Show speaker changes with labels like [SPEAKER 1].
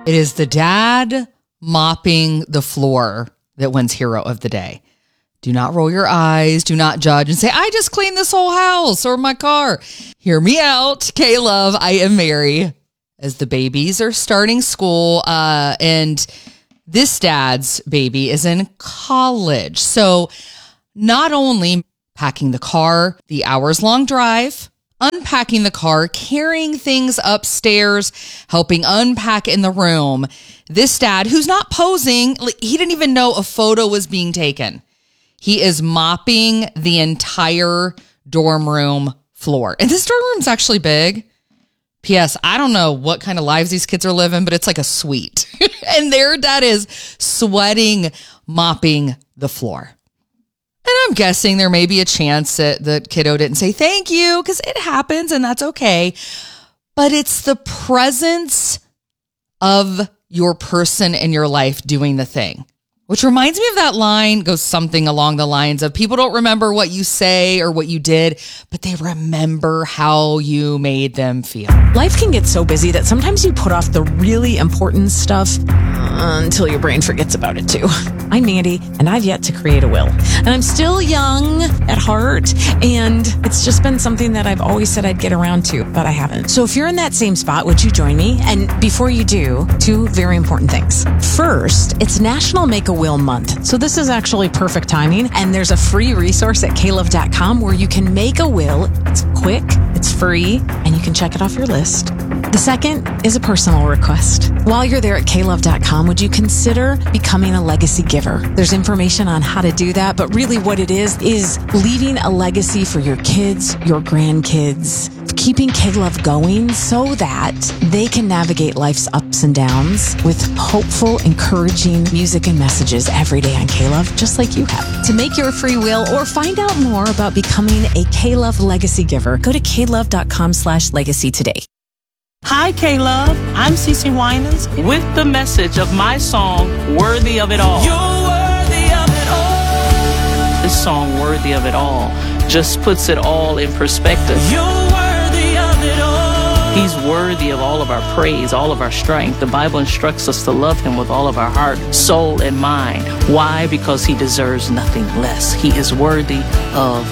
[SPEAKER 1] It is the dad mopping the floor that wins Hero of the Day. Do not roll your eyes. Do not judge and say, I just cleaned this whole house or my car. Hear me out. K-Love, I am Mary. As the babies are starting school, and this dad's baby is in college. So not only packing the car, the hours-long drive, unpacking the car, carrying things upstairs, helping unpack in the room. This dad, who's not posing, he didn't even know a photo was being taken. He is mopping the entire dorm room floor. And this dorm room's actually big. P.S. I don't know what kind of lives these kids are living, but it's like a suite. And their dad is sweating, mopping the floor. And I'm guessing there may be a chance that the kiddo didn't say thank you, because it happens and that's okay. But it's the presence of your person in your life doing the thing. Which reminds me of that line, goes something along the lines of people don't remember what you say or what you did, but they remember how you made them feel.
[SPEAKER 2] Life can get so busy that sometimes you put off the really important stuff until your brain forgets about it too. I'm Mandy, and I've yet to create a will. And I'm still young at heart, and it's just been something that I've always said I'd get around to, but I haven't. So if you're in that same spot, would you join me? And before you do, two very important things. First, it's National Make a Will Month. So this is actually perfect timing, and there's a free resource at klove.com where you can make a will. It's quick, it's free, and you can check it off your list. The second is a personal request. While you're there at klove.com, would you consider becoming a legacy giver? There's information on how to do that, but really what it is leaving a legacy for your kids, your grandkids, keeping K-Love going so that they can navigate life's ups and downs with hopeful, encouraging music and messages every day on K-Love, just like you have. To make your free will or find out more about becoming a K-Love legacy giver, go to klove.com/legacy today.
[SPEAKER 3] Hi, K-Love. I'm Cece Winans with the message of my song, Worthy of It All. You're worthy of it all. This song, Worthy of It All, just puts it all in perspective. You're worthy of it all. He's worthy of all of our praise, all of our strength. The Bible instructs us to love him with all of our heart, soul, and mind. Why? Because he deserves nothing less. He is worthy of